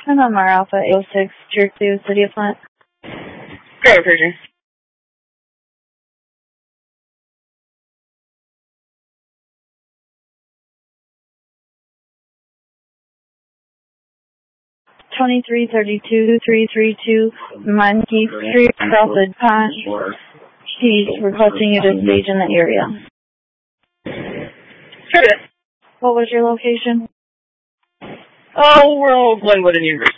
Mar Alpha 806, Tier 2, City of Flint. Go, Pershing. $2332,332 Monteith Street, Southwood Pond. He's requesting you to stage in the area. Sure. What was your location? Oh, we're all Glenwood and University.